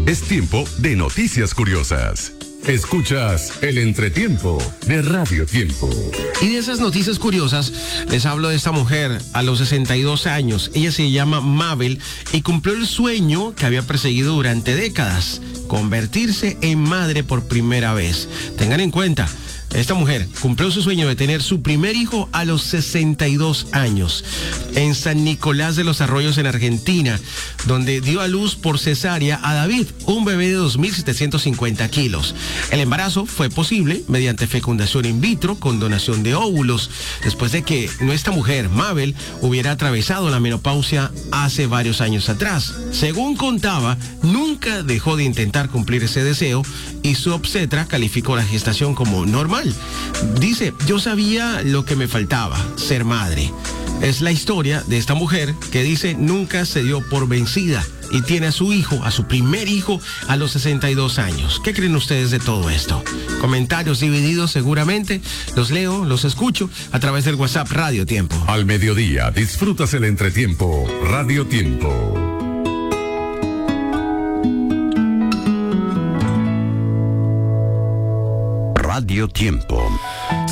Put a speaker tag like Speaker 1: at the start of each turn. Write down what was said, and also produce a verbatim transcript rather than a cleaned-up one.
Speaker 1: Es tiempo de noticias curiosas. Escuchas el entretiempo de Radio Tiempo.
Speaker 2: Y de esas noticias curiosas, les hablo de esta mujer a los sesenta y dos años. Ella se llama Mabel y cumplió el sueño que había perseguido durante décadas: convertirse en madre por primera vez. Tengan en cuenta, esta mujer cumplió su sueño de tener su primer hijo a los sesenta y dos años en San Nicolás de los Arroyos, en Argentina, donde dio a luz por cesárea a David, un bebé de dos mil setecientos cincuenta kilos. El embarazo fue posible mediante fecundación in vitro con donación de óvulos, después de que nuestra mujer, Mabel, hubiera atravesado la menopausia hace varios años atrás. Según contaba, nunca dejó de intentar cumplir ese deseo y su obstetra calificó la gestación como normal. Dice: yo sabía lo que me faltaba, ser madre. Es la historia de esta mujer que dice nunca se dio por vencida y tiene a su hijo, a su primer hijo, a los sesenta y dos años. ¿Qué creen ustedes de todo esto? Comentarios divididos seguramente. Los leo, los escucho a través del WhatsApp Radio Tiempo.
Speaker 1: Al mediodía disfrutas el entretiempo Radio Tiempo. Radio Tiempo.